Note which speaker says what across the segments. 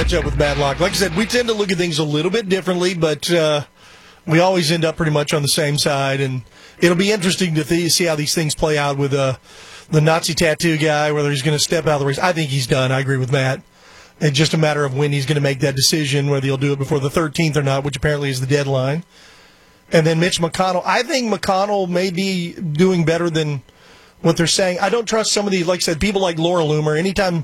Speaker 1: Catch up with Matlock. Like I said, we tend to look at things a little bit differently, but we always end up pretty much on the same side. And it'll be interesting to see how these things play out with the Nazi tattoo guy, whether he's going to step out of the race. I think he's done. I agree with Matt. It's just a matter of when he's going to make that decision, whether he'll do it before the 13th or not, which apparently is the deadline. And then Mitch McConnell. I think McConnell may be doing better than what they're saying. I don't trust some of these, like I said, people like Laura Loomer. Anytime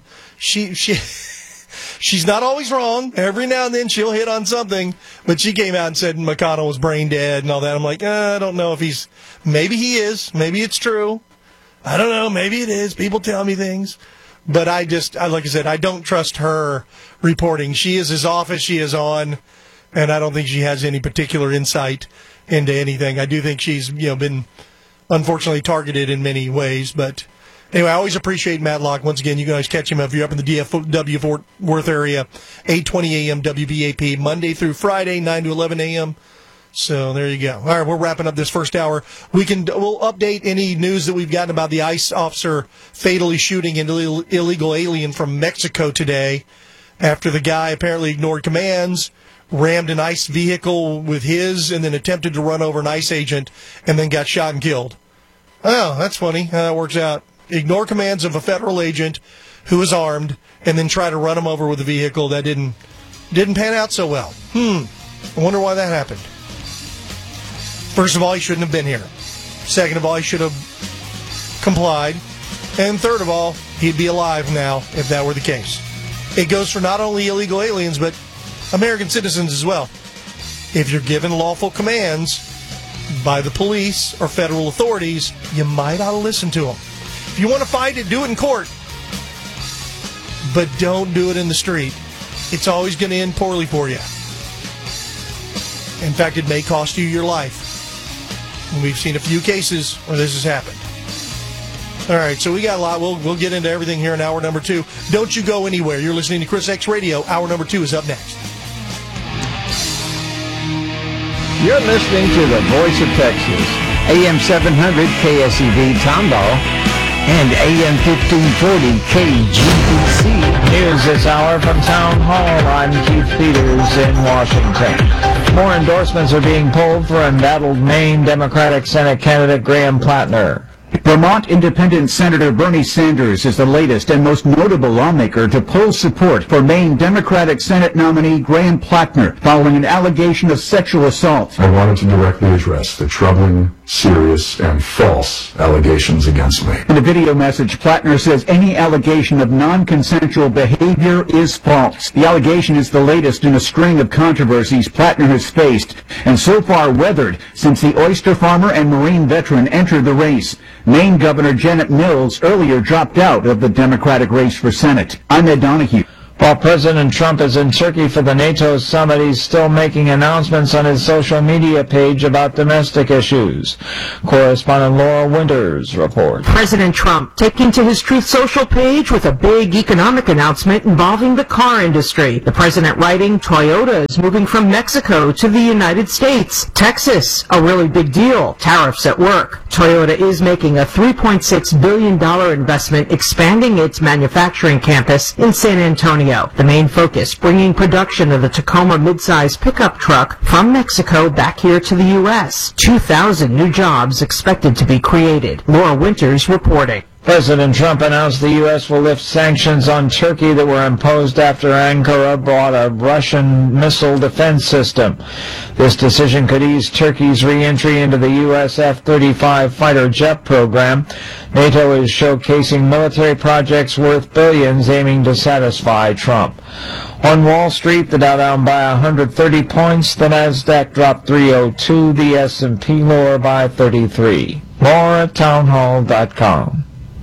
Speaker 1: she's not always wrong. Every now and then she'll hit on something. But she came out and said McConnell was brain dead and all that. I'm like, I don't know if maybe he is. Maybe it's true. I don't know. Maybe it is. People tell me things. But like I said, I don't trust her reporting. She is as off as she is on, and I don't think she has any particular insight into anything. I do think she's been unfortunately targeted in many ways. But anyway, I always appreciate Matlock. Once again, you guys catch him if you're up in the DFW Fort Worth area, 8:20 a.m. WBAP, Monday through Friday, 9 to 11 a.m. So there you go. All right, we're wrapping up this first hour. We'll update any news that we've gotten about the ICE officer fatally shooting an illegal alien from Mexico today after the guy apparently ignored commands, rammed an ICE vehicle with his, and then attempted to run over an ICE agent and then got shot and killed. Oh, that's funny how that works out. Ignore commands of a federal agent who is armed and then try to run him over with a vehicle that didn't pan out so well. I wonder why that happened. First of all, he shouldn't have been here. Second of all, he should have complied. And third of all, he'd be alive now if that were the case. It goes for not only illegal aliens, but American citizens as well. If you're given lawful commands by the police or federal authorities, you might ought to listen to them. If you want to fight it, do it in court. But don't do it in the street. It's always going to end poorly for you. In fact, it may cost you your life. And we've seen a few cases where this has happened. All right, so we got a lot. We'll get into everything here in hour number 2. Don't you go anywhere. You're listening to Chris X Radio. Hour number 2 is up next.
Speaker 2: You're listening to the Voice of Texas, AM 700 KSEV Tomball and AM 1540 KGPC. News this hour from Town Hall. I'm Keith Peters in Washington. More endorsements are being pulled for embattled Maine Democratic Senate candidate Graham Plattner.
Speaker 3: Vermont Independent Senator Bernie Sanders is the latest and most notable lawmaker to pull support for Maine Democratic Senate nominee Graham Plattner following an allegation of sexual assault.
Speaker 4: I wanted to directly address the troubling, serious, and false allegations against me.
Speaker 3: In a video message, Plattner says any allegation of non-consensual behavior is false. The allegation is the latest in a string of controversies Plattner has faced and so far weathered since the oyster farmer and Marine veteran entered the race. Maine Governor Janet Mills earlier dropped out of the Democratic race for Senate. I'm Ed Donahue.
Speaker 2: While President Trump is in Turkey for the NATO summit, he's still making announcements on his social media page about domestic issues. Correspondent Laura Winters reports.
Speaker 5: President Trump taking to his Truth Social page with a big economic announcement involving the car industry. The president writing, Toyota is moving from Mexico to the United States. Texas, a really big deal. Tariffs at work. Toyota is making a $3.6 billion investment expanding its manufacturing campus in San Antonio. The main focus, bringing production of the Tacoma midsize pickup truck from Mexico back here to the U.S. 2,000 new jobs expected to be created. Laura Winters reporting.
Speaker 2: President Trump announced the U.S. will lift sanctions on Turkey that were imposed after Ankara bought a Russian missile defense system. This decision could ease Turkey's re-entry into the U.S. F-35 fighter jet program. NATO is showcasing military projects worth billions aiming to satisfy Trump. On Wall Street, the Dow down by 130 points, the Nasdaq dropped 302, the S&P lower by 33. More at townhall.com.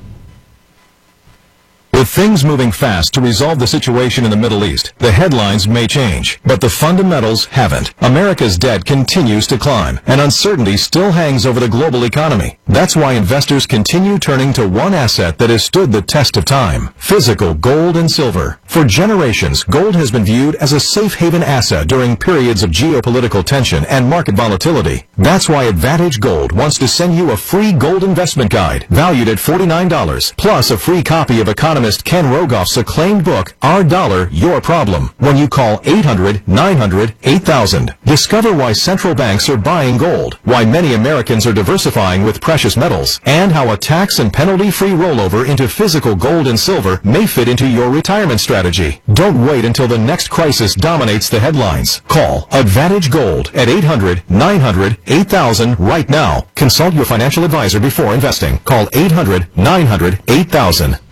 Speaker 6: With things moving fast to resolve the situation in the Middle East, the headlines may change, but the fundamentals haven't. America's debt continues to climb, and uncertainty still hangs over the global economy. That's why investors continue turning to one asset that has stood the test of time: physical gold and silver. For generations, gold has been viewed as a safe haven asset during periods of geopolitical tension and market volatility. That's why Advantage Gold wants to send you a free gold investment guide valued at $49, plus a free copy of Economist Ken Rogoff's acclaimed book, Our Dollar, Your Problem, when you call 800-900-8000. Discover why central banks are buying gold, why many Americans are diversifying with precious metals, and how a tax and penalty-free rollover into physical gold and silver may fit into your retirement strategy. Don't wait until the next crisis dominates the headlines. Call Advantage Gold at 800-900-8000 right now. Consult your financial advisor before investing. Call 800-900-8000.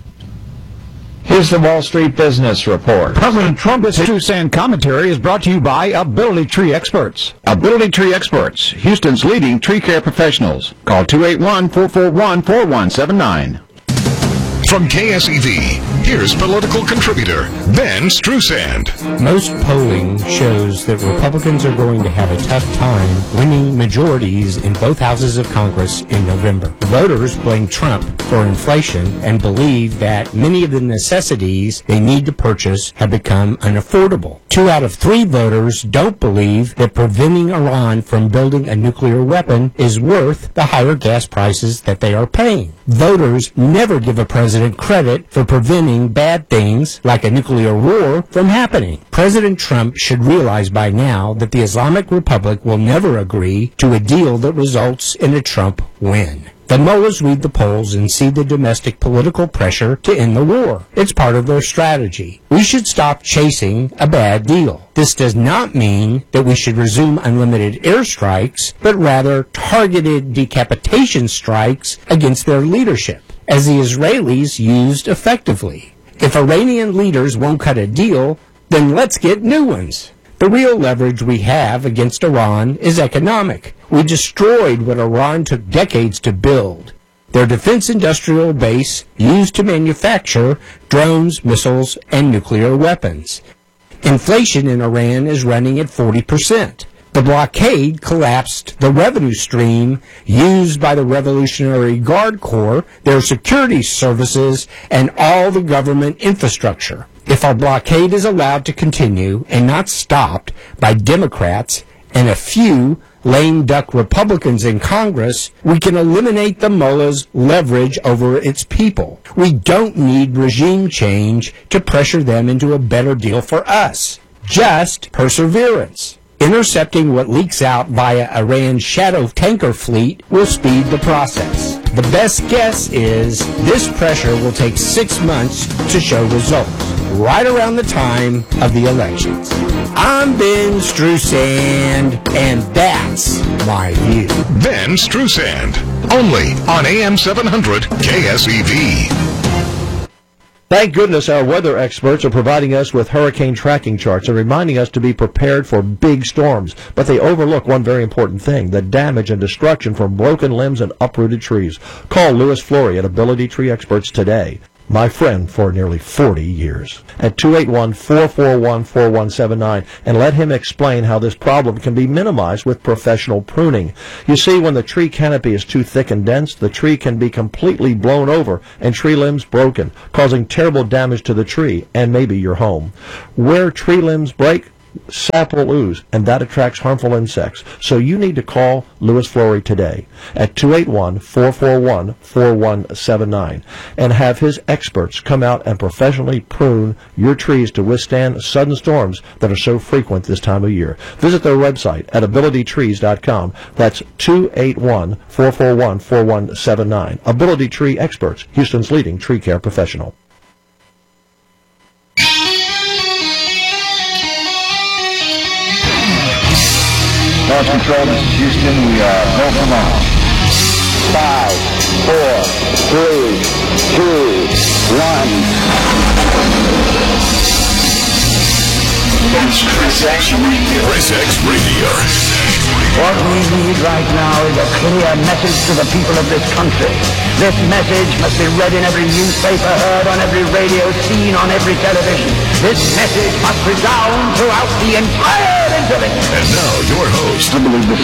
Speaker 2: Here's the Wall Street Business Report.
Speaker 3: President Trump's two-cent commentary is brought to you by Ability Tree Experts. Ability Tree Experts, Houston's leading tree care professionals. Call 281-441-4179.
Speaker 7: From KSEV, here's political contributor Ben Strusand.
Speaker 8: Most polling shows that Republicans are going to have a tough time winning majorities in both houses of Congress in November. Voters blame Trump for inflation and believe that many of the necessities they need to purchase have become unaffordable. 2 out of 3 voters don't believe that preventing Iran from building a nuclear weapon is worth the higher gas prices that they are paying. Voters never give a president credit for preventing bad things like a nuclear war from happening. President Trump should realize by now that the Islamic Republic will never agree to a deal that results in a Trump win. The mullahs read the polls and see the domestic political pressure to end the war. It's part of their strategy. We should stop chasing a bad deal. This does not mean that we should resume unlimited airstrikes, but rather targeted decapitation strikes against their leadership, as the Israelis used effectively. If Iranian leaders won't cut a deal, then let's get new ones. The real leverage we have against Iran is economic. We destroyed what Iran took decades to build. Their defense industrial base used to manufacture drones, missiles, and nuclear weapons. Inflation in Iran is running at 40%. The blockade collapsed the revenue stream used by the Revolutionary Guard Corps, their security services, and all the government infrastructure. If our blockade is allowed to continue and not stopped by Democrats and a few lame duck Republicans in Congress, we can eliminate the mullah's leverage over its people. We don't need regime change to pressure them into a better deal for us. Just perseverance. Intercepting what leaks out via Iran's shadow tanker fleet will speed the process. The best guess is this pressure will take 6 months to show results, right around the time of the elections. I'm Ben Strusand, and that's my view.
Speaker 7: Ben Strusand, only on AM 700 KSEV.
Speaker 9: Thank goodness our weather experts are providing us with hurricane tracking charts and reminding us to be prepared for big storms. But they overlook one very important thing, the damage and destruction from broken limbs and uprooted trees. Call Louis Flory at Ability Tree Experts today. My friend for nearly 40 years. At 281-441-4179, and let him explain how this problem can be minimized with professional pruning. You see, when the tree canopy is too thick and dense, the tree can be completely blown over and tree limbs broken, causing terrible damage to the tree and maybe your home. Where tree limbs break, sap will ooze, and that attracts harmful insects. So you need to call Louis Flory today at 281-441-4179 and have his experts come out and professionally prune your trees to withstand sudden storms that are so frequent this time of year. Visit their website at abilitytrees.com. That's 281-441-4179. Ability Tree Experts, Houston's leading tree care professional.
Speaker 3: Launch control, this is Houston. We are go for launch. 5, 4, 3, 2, 1.
Speaker 7: Chris X Radio.
Speaker 3: What we need right now is a clear message to the people of this country. This message must be read in every newspaper, heard on every radio, seen on every television. This message must resound throughout the entire internet.
Speaker 7: And now your host.
Speaker 3: I believe this